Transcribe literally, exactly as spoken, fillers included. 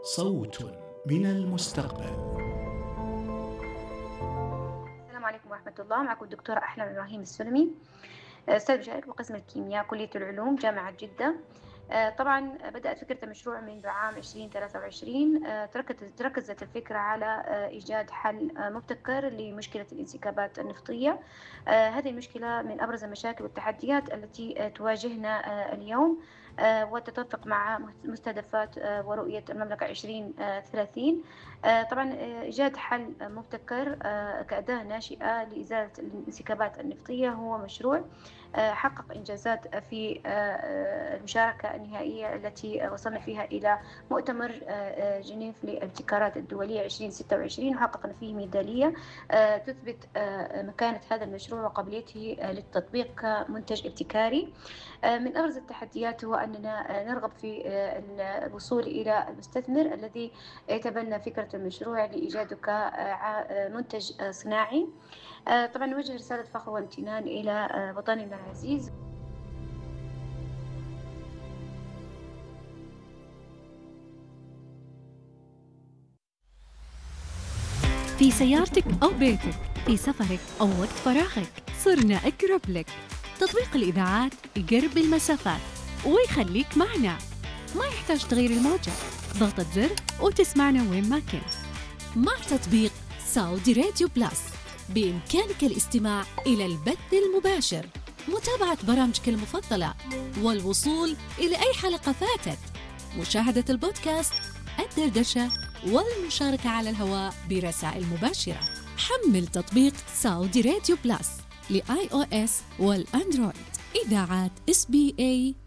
صوت من المستقبل. السلام عليكم ورحمة الله. معكم الدكتورة أحلام إبراهيم السلمي، أستاذ مشارك بقسم الكيمياء كلية العلوم جامعة جدة. آه، طبعا بدأت فكرة المشروع منذ عام عشرين ثلاثة وعشرين. آه، تركت- تركزت الفكرة على آه، إيجاد حل آه، مبتكر لمشكلة الانسكابات النفطية. آه، هذه المشكلة من أبرز المشاكل والتحديات التي آه، تواجهنا آه، اليوم، آه، وتتفق مع مستهدفات آه، ورؤية المملكة عشرين ثلاثين. آه، طبعا آه، إيجاد حل مبتكر آه، كأداة ناشئة لإزالة الانسكابات النفطية هو مشروع آه، حقق إنجازات في آه، آه، المشاركة النهائية التي وصلنا فيها إلى مؤتمر آه، آه، جنيف للابتكارات الدولية عشرين ستة وعشرين، وحققنا فيه ميدالية آه، تثبت آه، مكانة هذا المشروع وقابليته آه، للتطبيق كمنتج ابتكاري. آه، من أبرز التحديات هو أننا آه، نرغب في آه، الوصول إلى المستثمر الذي يتبنى فكرة المشروع لإيجاده كمنتج صناعي. آه، طبعا نوجه رسالة فخر وامتنان إلى آه، وطننا العزيز. في سيارتك أو بيتك، في سفرك أو وقت فراغك، صرنا أقرب لك. تطبيق الإذاعات يقرب المسافات ويخليك معنا، ما يحتاج تغير الموجة، ضغطة زر وتسمعنا وين ما كنت. مع تطبيق سعودي راديو بلس بإمكانك الاستماع إلى البث المباشر، متابعة برامجك المفضلة، والوصول إلى أي حلقة فاتت، مشاهدة البودكاست، الدردشة، والمشاركة على الهواء برسائل مباشرة. حمل تطبيق سعودي راديو بلس لآي أو إس والأندرويد. إذاعات إس بي إي